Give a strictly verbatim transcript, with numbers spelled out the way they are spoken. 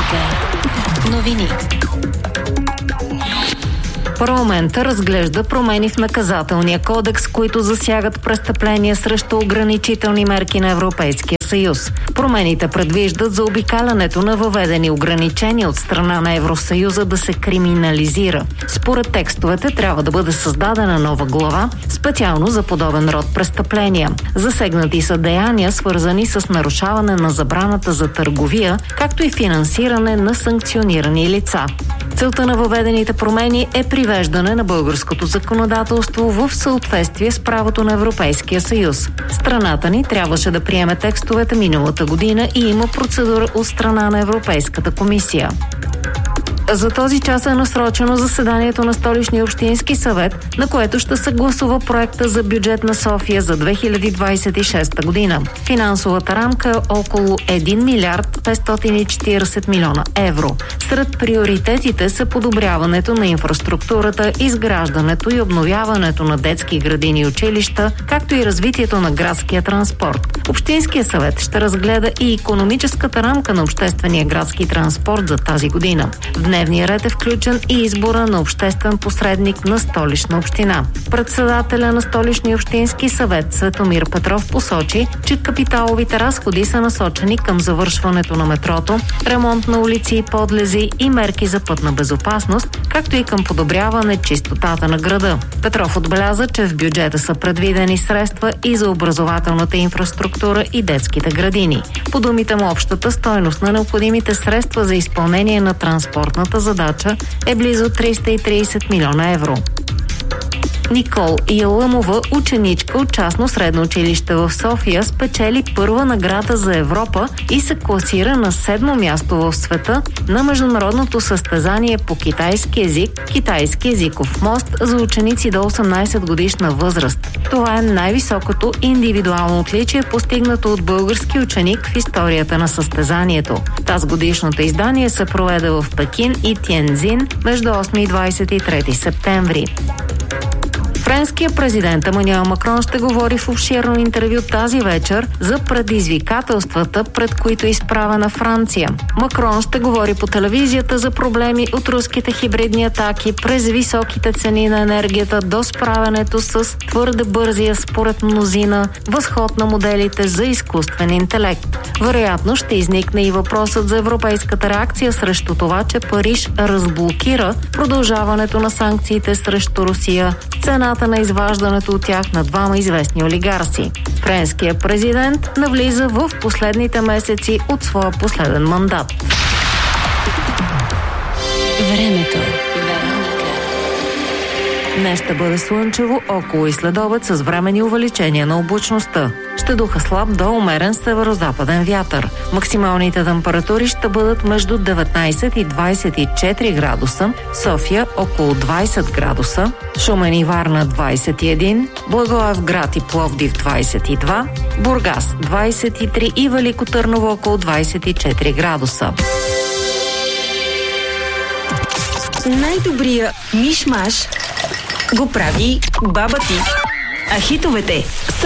Вероника. Новини. Парламентът разглежда промени в наказателния кодекс, които засягат престъпления срещу ограничителни мерки на Европейския съюз. Промените предвиждат заобикалянето на въведени ограничения от страна на Евросъюза да се криминализира. Според текстовете трябва да бъде създадена нова глава, специално за подобен род престъпления. Засегнати са деяния, свързани с нарушаване на забраната за търговия, както и финансиране на санкционирани лица. Целта на въведените промени е привеждане на българското законодателство в съответствие с правото на Европейския съюз. Страната ни трябваше да приеме текстовете миналата година и има процедура от страна на Европейската комисия. За този час е насрочено заседанието на Столичния общински съвет, на което ще се гласува проекта за бюджет на София за две хиляди двадесет и шеста година. Финансовата рамка е около един милиард петстотин и четиридесет милиона евро. Сред приоритетите са подобряването на инфраструктурата, изграждането и обновяването на детски градини и училища, както и развитието на градския транспорт. Общинския съвет ще разгледа и икономическата рамка на обществения градски транспорт за тази година. В дневния ред е включен и избора на обществен посредник на Столична община. Председателя на Столичния общински съвет Светомир Петров посочи, че капиталовите разходи са насочени към завършването на метрото, ремонт на улици и подлези и мерки за пътна безопасност, както и към подобряване чистотата на града. Петров отбеляза, че в бюджета са предвидени средства и за образователната инфраструктура и детските градини. По думите му, общата стойност на необходимите средства за изпълнение на транспортната задача е близо триста и тридесет милиона евро. Никол Ялъмова, ученичка от частно средно училище в София, спечели първа награда за Европа и се класира на седмо място в света на международното състезание по китайски език «Китайски езиков мост» за ученици до осемнадесет годишна възраст. Това е най-високото индивидуално отличие, постигнато от български ученик в историята на състезанието. Тазгодишното издание се проведе в Пекин и Тиенцзин между осми и двадесет и трети септември. Френският президент Емануел Макрон ще говори в обширно интервю тази вечер за предизвикателствата, пред които е изправена Франция. Макрон ще говори по телевизията за проблеми от руските хибридни атаки през високите цени на енергията до справянето с твърде бързия, според мнозина, възход на моделите за изкуствен интелект. Вероятно ще изникне и въпросът за европейската реакция срещу това, че Париж разблокира продължаването на санкциите срещу Русия, цената на изваждането от тях на двама известни олигарси. Френският президент навлиза в последните месеци от своя последен мандат. Времето. Днес ще бъде слънчево, около и следобед с временни увеличения на облачността. Ще духа слаб до умерен северо-западен вятър. Максималните температури ще бъдат между деветнадесет и двадесет и четири градуса, София около двадесет градуса, Шумен и Варна двадесет и един, Благоевград и Пловдив двадесет и два, Бургас двадесет и три и Велико Търново около двадесет и четири градуса. Най-добрия миш-маш го прави баба ти. А хитовете